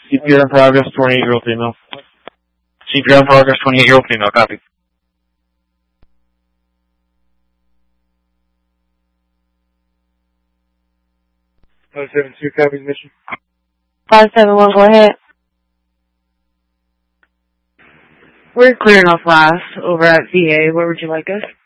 CPR in progress, 28-year-old female. CPR in progress, 28-year-old female, copy. 572, copy mission. 571, go ahead. We're clearing off last over at VA. Where would you like us?